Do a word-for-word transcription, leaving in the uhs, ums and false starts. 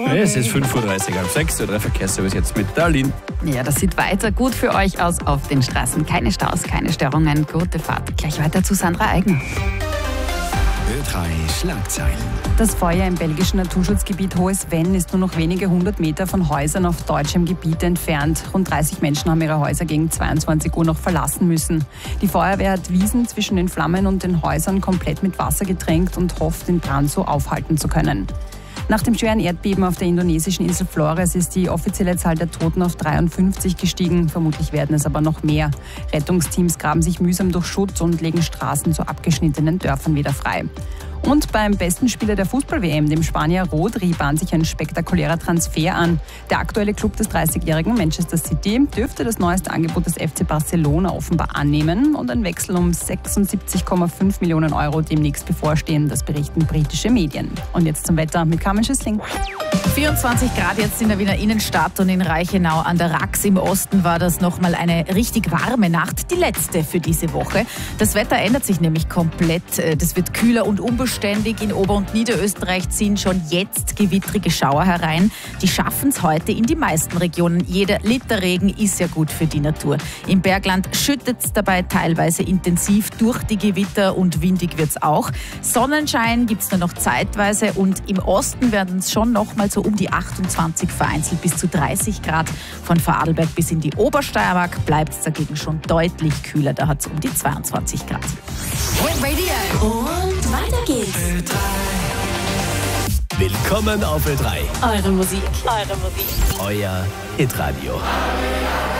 Ja, es ist fünf Uhr dreißig, halb sechs, der drei Verkehrsservice jetzt mit Darlene. Ja, das sieht weiter gut für euch aus auf den Straßen. Keine Staus, keine Störungen, gute Fahrt. Gleich weiter zu Sandra Eigner. Ö drei Schlagzeilen. Das Feuer im belgischen Naturschutzgebiet Hohes Venn ist nur noch wenige hundert Meter von Häusern auf deutschem Gebiet entfernt. Rund dreißig Menschen haben ihre Häuser gegen zweiundzwanzig Uhr noch verlassen müssen. Die Feuerwehr hat Wiesen zwischen den Flammen und den Häusern komplett mit Wasser getränkt und hofft, den Brand so aufhalten zu können. Nach dem schweren Erdbeben auf der indonesischen Insel Flores ist die offizielle Zahl der Toten auf dreiundfünfzig gestiegen. Vermutlich werden es aber noch mehr. Rettungsteams graben sich mühsam durch Schutt und legen Straßen zu abgeschnittenen Dörfern wieder frei. Und beim besten Spieler der Fußball-W M, dem Spanier Rodri, bahnt sich ein spektakulärer Transfer an. Der aktuelle Club des dreißigjährigen Manchester City dürfte das neueste Angebot des F C Barcelona offenbar annehmen und ein Wechsel um sechsundsiebzig Komma fünf Millionen Euro demnächst bevorstehen. Das berichten britische Medien. Und jetzt zum Wetter mit Carmen Schüssling. vierundzwanzig Grad jetzt in der Wiener Innenstadt und in Reichenau an der Rax im Osten war das nochmal eine richtig warme Nacht, die letzte für diese Woche. Das Wetter ändert sich nämlich komplett. Das wird kühler und unbeständig. In Ober- und Niederösterreich ziehen schon jetzt gewittrige Schauer herein. Die schaffen es heute in die meisten Regionen. Jeder Liter Regen ist ja gut für die Natur. Im Bergland schüttet es dabei teilweise intensiv durch die Gewitter und windig wird es auch. Sonnenschein gibt es nur noch zeitweise und im Osten werden es schon noch mal so um die achtundzwanzig, vereinzelt bis zu dreißig Grad. Von Vorarlberg bis in die Obersteiermark bleibt es dagegen schon deutlich kühler. Da hat es um die zweiundzwanzig Grad. Radio. Und weiter geht's. Ö drei. Willkommen auf Ö drei. Eure Musik. Eure Musik. Euer Hitradio.